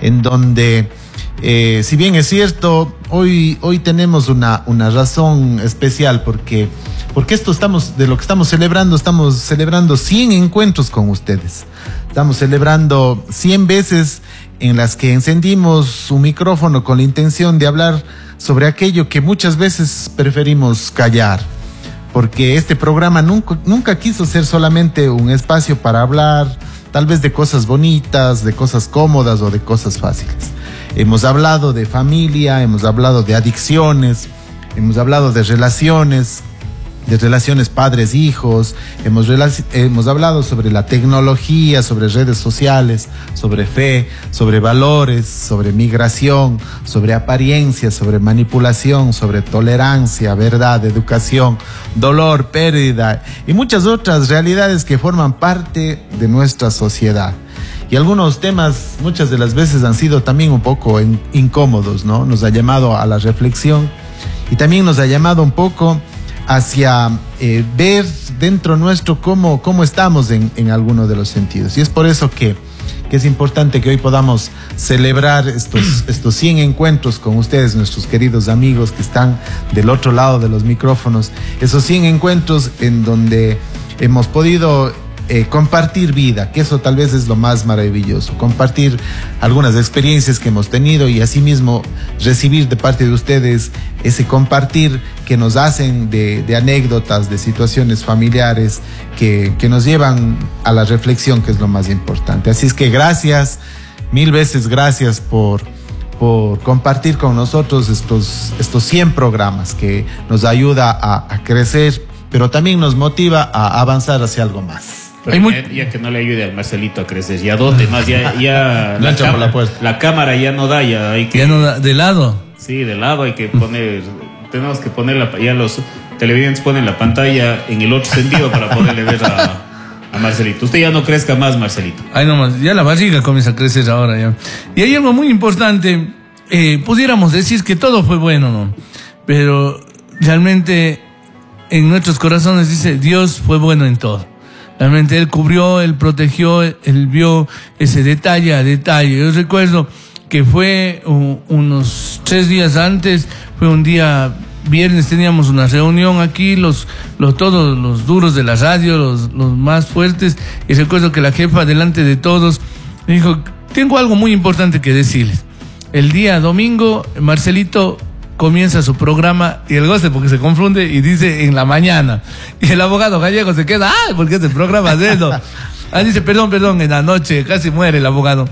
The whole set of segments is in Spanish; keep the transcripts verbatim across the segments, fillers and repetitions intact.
en donde, eh, si bien es cierto, hoy, hoy tenemos una, una razón especial porque, porque esto estamos, de lo que estamos celebrando, estamos celebrando cien encuentros con ustedes. Estamos celebrando cien veces en las que encendimos un micrófono con la intención de hablar sobre aquello que muchas veces preferimos callar, porque este programa nunca, nunca quiso ser solamente un espacio para hablar tal vez de cosas bonitas, de cosas cómodas o de cosas fáciles. Hemos hablado de familia, hemos hablado de adicciones, hemos hablado de relaciones, de relaciones padres-hijos, hemos, hemos hablado sobre la tecnología, sobre redes sociales, sobre fe, sobre valores, sobre migración, sobre apariencia, sobre manipulación, sobre tolerancia, verdad, educación, dolor, pérdida y muchas otras realidades que forman parte de nuestra sociedad. Y algunos temas muchas de las veces han sido también un poco in, incómodos, ¿no? Nos ha llamado a la reflexión y también nos ha llamado un poco hacia eh, ver dentro nuestro cómo, cómo estamos en, en alguno de los sentidos. Y es por eso que, que es importante que hoy podamos celebrar estos, estos cien encuentros con ustedes, nuestros queridos amigos que están del otro lado de los micrófonos. Esos cien encuentros en donde hemos podido Eh, compartir vida, que eso tal vez es lo más maravilloso, compartir algunas experiencias que hemos tenido y asimismo recibir de parte de ustedes ese compartir que nos hacen de, de anécdotas, de situaciones familiares que, que nos llevan a la reflexión, que es lo más importante. Así es que gracias, mil veces gracias por, por compartir con nosotros estos, estos cien programas que nos ayuda a, a crecer, pero también nos motiva a avanzar hacia algo más. Pero muy... ya, ya que no le ayude al Marcelito a crecer, ¿y a dónde más? Ya, ya la, cam la, la cámara ya no da, ya hay que... Ya no da, ¿de lado? Sí, de lado hay que poner, tenemos que poner, la, ya los televidentes ponen la pantalla en el otro sentido para poderle ver a, a Marcelito. Usted ya no crezca más, Marcelito. Ay, nomás, ya la barriga comienza a crecer ahora ya. Y hay algo muy importante, eh, pudiéramos decir que todo fue bueno, ¿no? Pero realmente en nuestros corazones dice, Dios fue bueno en todo. Realmente Él cubrió, Él protegió, Él vio ese detalle a detalle. Yo recuerdo que fue uh, unos tres días antes, fue un día viernes, teníamos una reunión aquí, los, los todos los duros de la radio, los, los más fuertes, y recuerdo que la jefa delante de todos me dijo, tengo algo muy importante que decirles. El día domingo, Marcelito comienza su programa y el goce porque se confunde y dice en la mañana y el abogado gallego se queda, ah, porque este programa es eso. Ah, dice, perdón, perdón, en la noche, casi muere el abogado.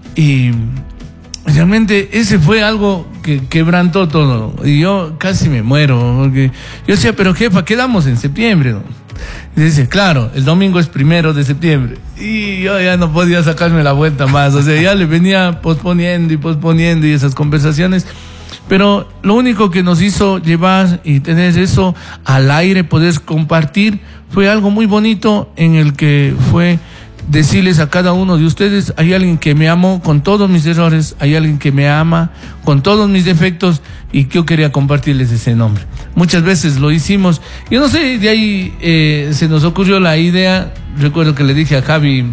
Y realmente ese fue algo que quebrantó todo y yo casi me muero porque yo decía, pero jefa, quedamos en septiembre, ¿no? Y dice, claro, el domingo es primero de septiembre y yo ya no podía sacarme la vuelta más, o sea, ya le venía posponiendo y posponiendo y esas conversaciones. Pero lo único que nos hizo llevar y tener eso al aire, poder compartir, fue algo muy bonito en el que fue decirles a cada uno de ustedes, hay alguien que me amó con todos mis errores, hay alguien que me ama con todos mis defectos y yo quería compartirles ese nombre. Muchas veces lo hicimos, yo no sé, de ahí eh, se nos ocurrió la idea, recuerdo que le dije a Javi,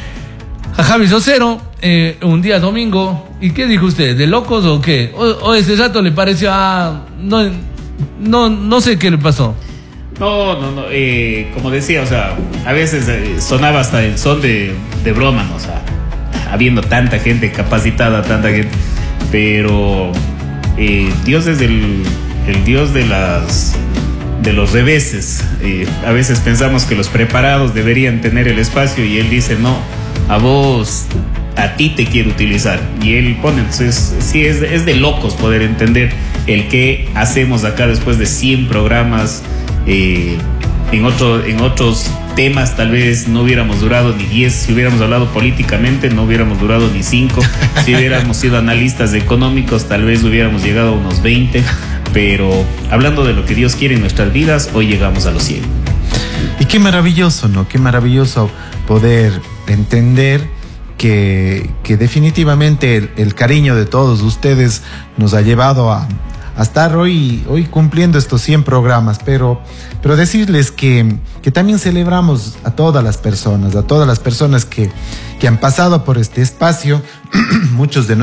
a Javi Socero, eh, un día domingo, ¿y qué dijo usted? ¿De locos o qué? O, o ese rato le pareció, ah, no, no, no sé qué le pasó. No, no, no, eh, como decía, o sea, a veces eh, sonaba hasta el son de, de broma, ¿no? O sea, habiendo tanta gente capacitada, tanta gente, pero eh, Dios es el, el Dios de las... de los reveses. Eh, a veces pensamos que los preparados deberían tener el espacio y Él dice, no, a vos, a ti te quiero utilizar. Y Él pone, entonces, sí, es, es de locos poder entender el que hacemos acá después de cien programas. Eh, en, otro, en otros temas tal vez no hubiéramos durado ni diez, si hubiéramos hablado políticamente no hubiéramos durado ni cinco, si hubiéramos sido analistas económicos tal vez hubiéramos llegado a unos veinte, pero hablando de lo que Dios quiere en nuestras vidas, hoy llegamos a los cien. Y qué maravilloso, ¿no? Qué maravilloso poder entender que, que definitivamente el, el cariño de todos ustedes nos ha llevado a a estar hoy, hoy cumpliendo estos cien programas, pero, pero decirles que, que también celebramos a todas las personas, a todas las personas que, que han pasado por este espacio, muchos de